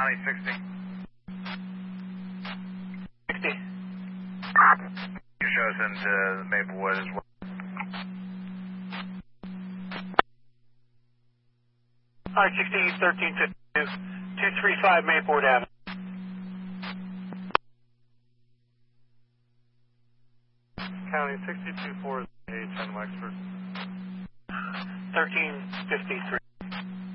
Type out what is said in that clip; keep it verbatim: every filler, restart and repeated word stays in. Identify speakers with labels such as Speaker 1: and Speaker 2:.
Speaker 1: County sixty.
Speaker 2: sixty.
Speaker 1: You show us into Maplewood as well.
Speaker 2: All right, sixty, thirteen fifty-two, two three five Maplewood Avenue.
Speaker 3: County sixty-two four H on Wexford.
Speaker 2: thirteen fifty-three.